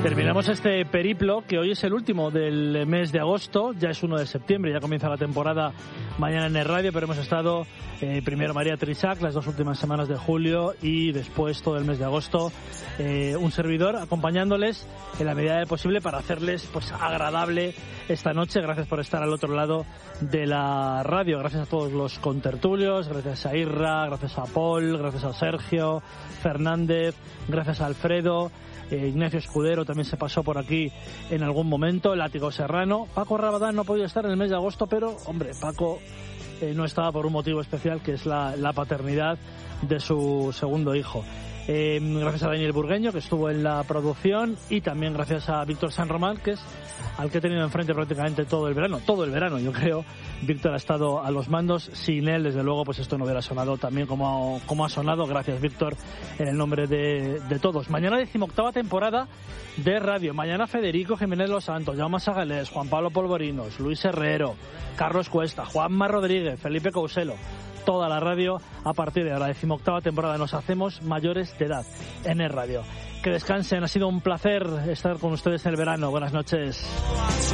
Terminamos este periplo, que hoy es el último del mes de agosto, ya es 1 de septiembre, ya comienza la temporada mañana en el radio, pero hemos estado primero María Trisac, las 2 últimas semanas de julio, y después todo el mes de agosto, un servidor acompañándoles en la medida de posible para hacerles pues agradable esta noche. Gracias por estar al otro lado de la radio, gracias a todos los contertulios, gracias a Irra, gracias a Paul, gracias a Sergio Fernández, gracias a Alfredo. Ignacio Escudero también se pasó por aquí en algún momento, Látigo Serrano. Paco Rabadán no ha podido estar en el mes de agosto, pero, hombre, Paco no estaba por un motivo especial, que es la paternidad de su segundo hijo. Gracias a Daniel Burgueño, que estuvo en la producción, y también gracias a Víctor San Román, que es al que he tenido enfrente prácticamente todo el verano, yo creo. Víctor ha estado a los mandos, sin él, desde luego, pues esto no hubiera sonado también como ha sonado. Gracias, Víctor, en el nombre de todos. Mañana 18ª temporada de radio. Mañana Federico Jiménez Los Santos, Jaume Sagalés, Juan Pablo Polvorinos, Luis Herrero, Carlos Cuesta, Juanma Rodríguez, Felipe Couselo. Toda la radio a partir de ahora, 18ª temporada. Nos hacemos mayores de edad en el radio. Que descansen, ha sido un placer estar con ustedes en el verano. Buenas noches.